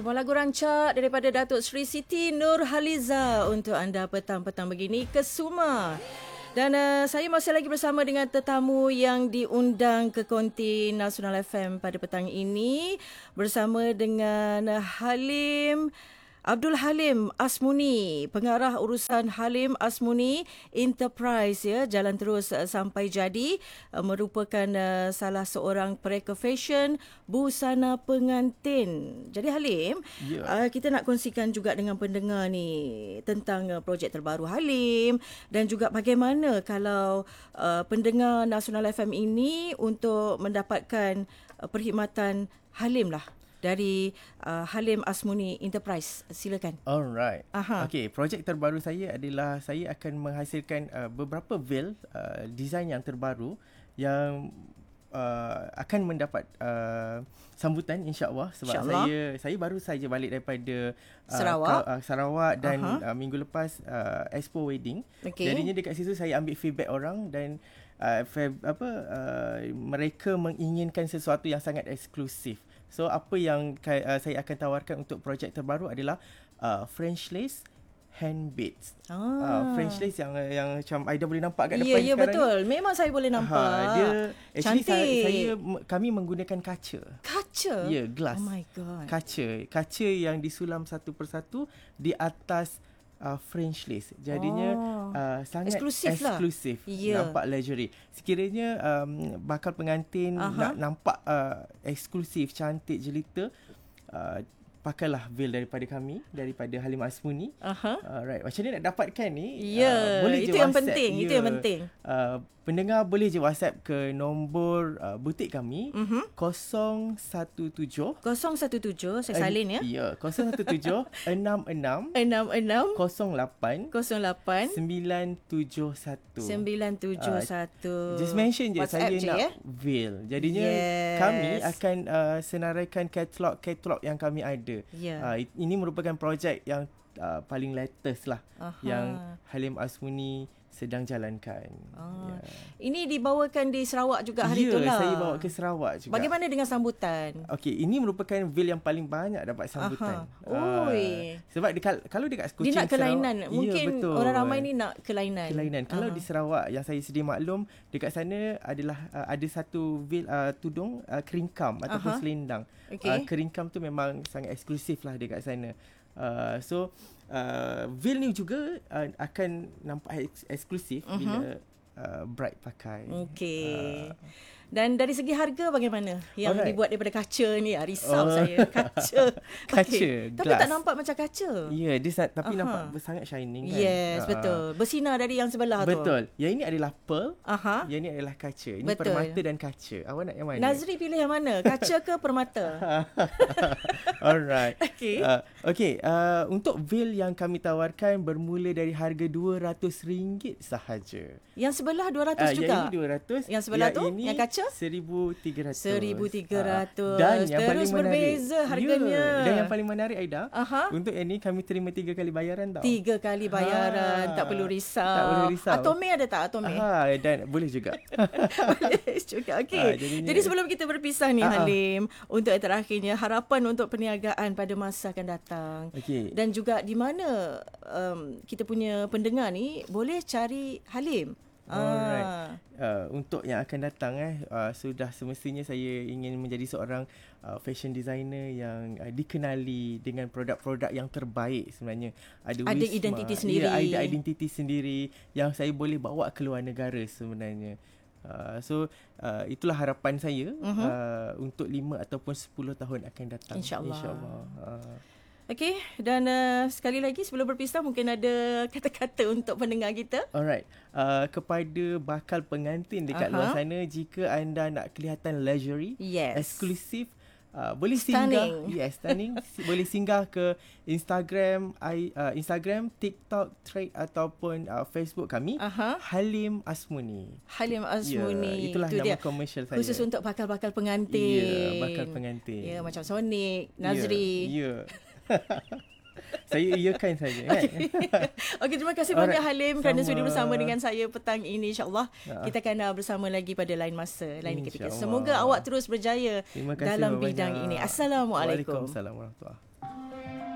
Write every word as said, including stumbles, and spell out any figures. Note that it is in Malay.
Sebuah lagu rancak daripada Datuk Seri Siti Nurhaliza untuk anda petang-petang begini ke Suma. Dan uh, saya masih lagi bersama dengan tetamu yang diundang ke Konti Nasional F M pada petang ini, bersama dengan uh, Halim Abdul Halim Asmuni, pengarah urusan Halim Asmuni Enterprise, ya, jalan terus uh, sampai jadi, uh, merupakan uh, salah seorang pereka fashion busana pengantin. Jadi Halim, yeah. uh, kita nak kongsikan juga dengan pendengar ni tentang uh, projek terbaru Halim, dan juga bagaimana kalau uh, pendengar Nasional F M ini untuk mendapatkan uh, perkhidmatan Halim lah dari uh, Halim Asmuni Enterprise. Silakan. Alright. Aha. Okey, projek terbaru saya adalah saya akan menghasilkan uh, beberapa veil uh, design yang terbaru yang uh, akan mendapat uh, sambutan insya-Allah, sebab insya saya saya baru saja balik daripada uh, Sarawak ka, uh, Sarawak dan uh, minggu lepas uh, Expo Wedding. Okay. Jadinya dekat situ saya ambil feedback orang dan uh, fab, apa uh, mereka menginginkan sesuatu yang sangat eksklusif. So apa yang uh, saya akan tawarkan untuk projek terbaru adalah uh, French lace hand beads. Ah. Uh, French lace yang yang macam Aida boleh nampak kat depan yeah, yeah, sekarang. Ya, betul. Ni. Memang saya boleh nampak. Ha, dia cantik. Saya, saya kami menggunakan kaca. Kaca? Ya, yeah, glass. Oh my god. Kaca. Kaca yang disulam satu persatu di atas Uh, French lace. Jadinya oh. uh, sangat eksklusif, eksklusif lah. Yeah. Nampak luxury. Sekiranya um, bakal pengantin uh-huh. nak nampak uh, eksklusif, cantik, jelita, uh, pakailah veil daripada kami, daripada Halim Asmuni. Uh-huh. uh, right. Macam mana nak dapatkan ni? Ya, yeah. uh, boleh itu je yang WhatsApp. penting. Yeah. Itu yang penting. Uh, pendengar boleh je WhatsApp ke nombor uh, butik kami uh-huh. kosong satu tujuh kosong satu tujuh saya salin ya. Ya, kosong satu tujuh enam enam enam enam kosong lapan kosong lapan sembilan tujuh satu sembilan tujuh satu. Uh, just mention je WhatsApp saya je, nak ya? Veil. Jadinya yes. kami akan uh, senaraikan katalog-katalog yang kami ada. Yeah. Uh, ini merupakan projek yang uh, paling latest lah. Aha. Yang Halim Asmuni sedang jalankan. Ah. Yeah. Ini dibawakan di Sarawak juga hari yeah, tu lah. Ya, saya bawa ke Sarawak juga. Bagaimana dengan sambutan? Okey, ini merupakan veil yang paling banyak dapat sambutan. Uh, sebab di, kalau dekat Kuching dia nak kelainan. Sarawak, mungkin ya, betul. Orang ramai ni nak kelainan. Kelainan. Uh-huh. Kalau di Sarawak yang saya sedia maklum, dekat sana adalah uh, ada satu veil uh, tudung uh, keringkam ataupun uh-huh. selendang. Okay. Uh, keringkam tu memang sangat eksklusif lah dekat sana. Uh, so uh, veil ni juga uh, akan nampak eks- eksklusif uh-huh. bila uh, bride pakai. Okey. Uh, Dan dari segi harga bagaimana? Yang alright. Dibuat daripada kaca ni, risau oh. saya. Kaca. Kaca, okay. Tapi tak nampak macam kaca. Ya, yeah, dia tapi uh-huh. nampak sangat shining kan. Yes, uh, betul. Bersinar dari yang sebelah betul. tu. Betul. Yang ini adalah pearl. Uh-huh. Yang ini adalah kaca. Ini betul. Permata dan kaca. Awak nak yang mana? Nazri pilih yang mana? Kaca ke permata? Alright. Okay. Uh, okay. Uh, untuk veil yang kami tawarkan bermula dari harga dua ratus ringgit sahaja. Yang sebelah dua ratus uh, juga? Yang ini dua ratus. Yang sebelah yang tu? Ini yang kaca? seribu tiga ratus. seribu tiga ratus. Dan yang terus paling berbeza menarik, harganya. Ya, dan yang paling menarik Aida, uh-huh. untuk yang ni kami terima tiga kali bayaran tau. Tiga kali bayaran. Ha. Tak perlu risau. Tak perlu risau. Atome ada tak? Atome? Ha, dan boleh juga. Boleh juga. Okey. Ha, jadinya... Jadi sebelum kita berpisah ni, ha, Halim, untuk yang terakhirnya, harapan untuk perniagaan pada masa akan datang. Okay. Dan Dan juga di mana um, kita punya pendengar ni boleh cari Halim. Alright. Ah. Uh, untuk yang akan datang eh uh, sudah semestinya saya ingin menjadi seorang uh, fashion designer yang uh, dikenali dengan produk-produk yang terbaik sebenarnya. Ada, ada Wisma, identiti sendiri. Ya, ada identiti sendiri yang saya boleh bawa ke luar negara sebenarnya. Uh, so uh, itulah harapan saya uh-huh. uh, untuk lima ataupun sepuluh tahun akan datang. InsyaAllah. InsyaAllah. Uh. Okey, dan uh, sekali lagi sebelum berpisah mungkin ada kata-kata untuk pendengar kita. Alright, uh, kepada bakal pengantin dekat uh-huh. luar sana, jika anda nak kelihatan luxury, yes. eksklusif, uh, boleh singgah, yes, stunning, boleh singgah ke Instagram, I, uh, Instagram, TikTok, Thread ataupun uh, Facebook kami, uh-huh. Halim Asmuni. Halim Asmuni. Yeah, itulah itu nama dia. komersial saya. Khusus untuk bakal-bakal pengantin. Ya, yeah, bakal pengantin. Ya, yeah, macam Sonic, Nazri. Ya. Yeah, yeah. Saya iakan saja kan. Okey, okay, terima kasih Alright. banyak Halim kerana sudi bersama dengan saya petang ini. InsyaAllah ya. Kita akan bersama lagi pada lain masa, lain ketika. Semoga awak terus berjaya dalam bidang banyak. ini. Assalamualaikum. Waalaikumsalam warahmatullahi.